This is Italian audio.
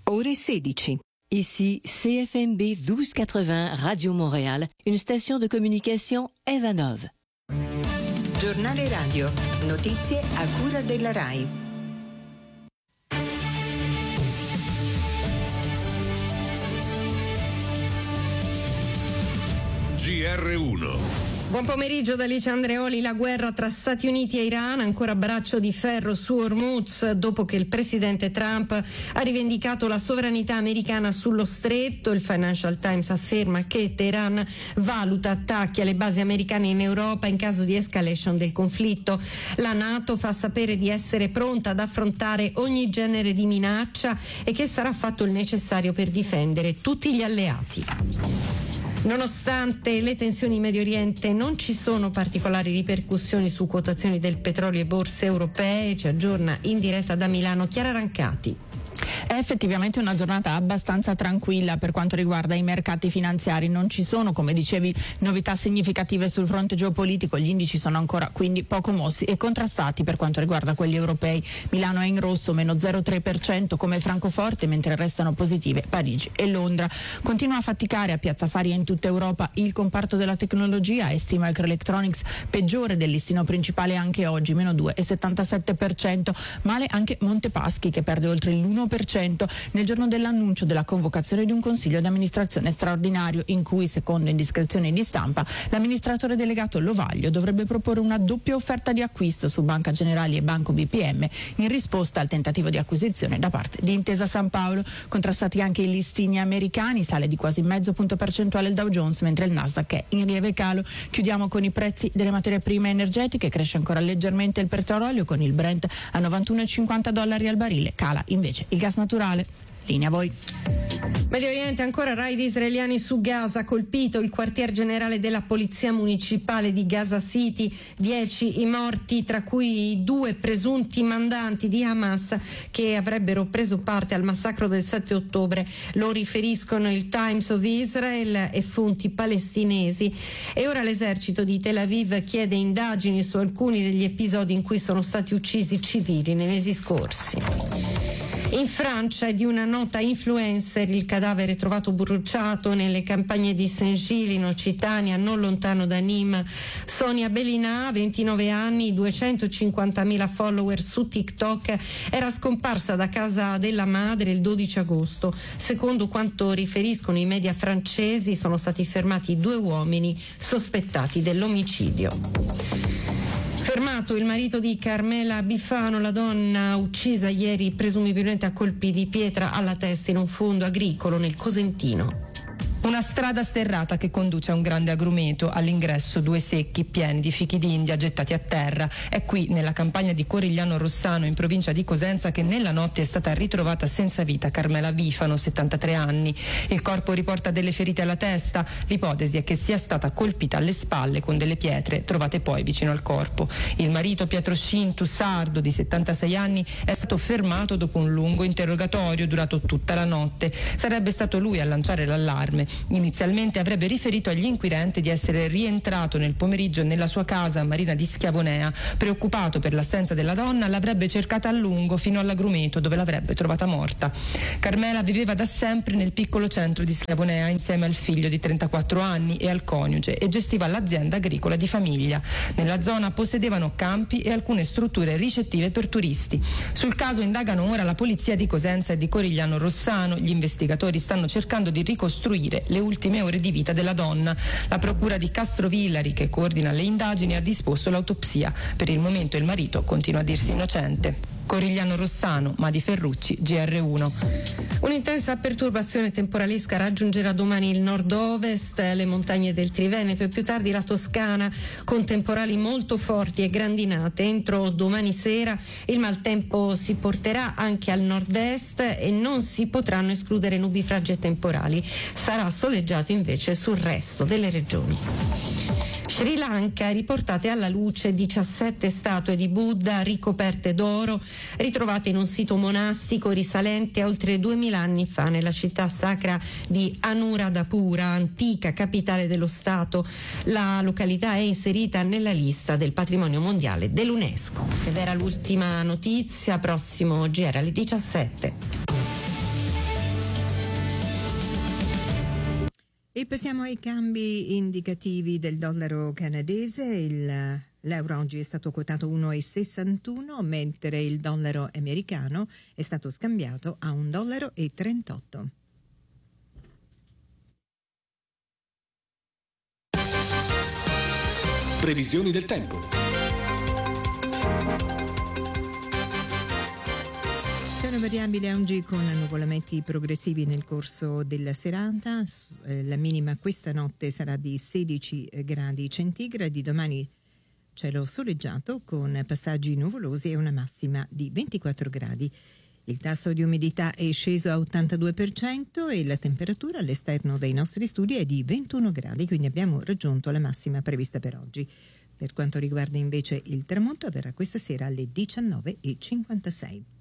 Ore 16. Ici CFMB 1280 Radio Montréal, une station de communication Evanov. Giornale radio, notizie a cura della RAI. GR1. Buon pomeriggio da Alice Andreoli. La guerra tra Stati Uniti e Iran, ancora a braccio di ferro su Hormuz, dopo che il presidente Trump ha rivendicato la sovranità americana sullo stretto. Il Financial Times afferma che Teheran valuta attacchi alle basi americane in Europa in caso di escalation del conflitto. La NATO fa sapere di essere pronta ad affrontare ogni genere di minaccia e che sarà fatto il necessario per difendere tutti gli alleati. Nonostante le tensioni in Medio Oriente non ci sono particolari ripercussioni su quotazioni del petrolio e borse europee. Ci aggiorna in diretta da Milano Chiara Rancati. È effettivamente una giornata abbastanza tranquilla per quanto riguarda i mercati finanziari. Non ci sono, come dicevi, novità significative sul fronte geopolitico. Gli indici sono ancora quindi poco mossi e contrastati per quanto riguarda quelli europei. Milano è in rosso, meno 0,3% come Francoforte, mentre restano positive Parigi e Londra. Continua a faticare a Piazza Affari e in tutta Europa il comparto della tecnologia e Stima Microelectronics peggiore del listino principale anche oggi, meno 2,77%. Male anche Montepaschi, che perde oltre l'1% nel giorno dell'annuncio della convocazione di un consiglio di amministrazione straordinario in cui, secondo indiscrezioni di stampa, l'amministratore delegato Lovaglio dovrebbe proporre una doppia offerta di acquisto su Banca Generali e Banco BPM in risposta al tentativo di acquisizione da parte di Intesa San Paolo. Contrastati anche i listini americani, sale di quasi mezzo punto percentuale il Dow Jones, mentre il Nasdaq è in lieve calo. Chiudiamo con i prezzi delle materie prime energetiche. Cresce ancora leggermente il petrolio con il Brent a $91,50 al barile, cala invece il gas naturale. Linea a voi. Medio Oriente, ancora raid israeliani su Gaza, colpito il quartier generale della polizia municipale di Gaza City, 10 i morti, tra cui 2 presunti mandanti di Hamas che avrebbero preso parte al massacro del 7 ottobre. Lo riferiscono il Times of Israel e fonti palestinesi. E ora l'esercito di Tel Aviv chiede indagini su alcuni degli episodi in cui sono stati uccisi civili nei mesi scorsi. In Francia è di una nota influencer il cadavere trovato bruciato nelle campagne di Saint-Gilles in Occitania, non lontano da Nîmes. Sonia Bellinà, 29 anni, 250.000 follower su TikTok, era scomparsa da casa della madre il 12 agosto. Secondo quanto riferiscono i media francesi, sono stati fermati 2 uomini sospettati dell'omicidio. Fermato il marito di Carmela Bifano, la donna uccisa ieri presumibilmente a colpi di pietra alla testa in un fondo agricolo nel Cosentino. Una strada sterrata che conduce a un grande agrumeto, all'ingresso 2 secchi pieni di fichi d'India gettati a terra. È qui, nella campagna di Corigliano Rossano, in provincia di Cosenza, che nella notte è stata ritrovata senza vita Carmela Bifano, 73 anni. Il corpo riporta delle ferite alla testa. L'ipotesi è che sia stata colpita alle spalle con delle pietre, trovate poi vicino al corpo. Il marito Pietro Scintu, sardo, di 76 anni, è stato fermato dopo un lungo interrogatorio durato tutta la notte. Sarebbe stato lui a lanciare l'allarme. Inizialmente avrebbe riferito agli inquirenti di essere rientrato nel pomeriggio nella sua casa a Marina di Schiavonea. Preoccupato per l'assenza della donna, l'avrebbe cercata a lungo fino all'agrumeto, dove l'avrebbe trovata morta. Carmela viveva da sempre nel piccolo centro di Schiavonea insieme al figlio di 34 anni e al coniuge e gestiva l'azienda agricola di famiglia. Nella zona possedevano campi e alcune strutture ricettive per turisti. Sul caso indagano ora la polizia di Cosenza e di Corigliano Rossano. Gli investigatori stanno cercando di ricostruire le ultime ore di vita della donna. La procura di Castrovillari, che coordina le indagini, ha disposto l'autopsia. Per il momento il marito continua a dirsi innocente. Corigliano Rossano, Madi Ferrucci, GR1. Un'intensa perturbazione temporalisca raggiungerà domani il nord-ovest, le montagne del Triveneto e più tardi la Toscana, con temporali molto forti e grandinate. Entro domani sera il maltempo si porterà anche al nord-est e non si potranno escludere nubifragi e temporali. Sarà soleggiato invece sul resto delle regioni. Sri Lanka, riportate alla luce 17 statue di Buddha ricoperte d'oro, ritrovate in un sito monastico risalente a oltre 2000 anni fa nella città sacra di Anuradhapura, antica capitale dello Stato. La località è inserita nella lista del patrimonio mondiale dell'UNESCO. Ed era l'ultima notizia, prossimo GR alle 17. E passiamo ai cambi indicativi del dollaro canadese. L'euro oggi è stato quotato 1,61, mentre il dollaro americano è stato scambiato a $1,38. Previsioni del tempo. Cielo variabile oggi con nuvolamenti progressivi nel corso della serata. La minima questa notte sarà di 16 gradi centigradi. Domani cielo soleggiato con passaggi nuvolosi e una massima di 24 gradi. Il tasso di umidità è sceso a 82% e la temperatura all'esterno dei nostri studi è di 21 gradi, quindi abbiamo raggiunto la massima prevista per oggi. Per quanto riguarda invece il tramonto, avverrà questa sera alle 19:56.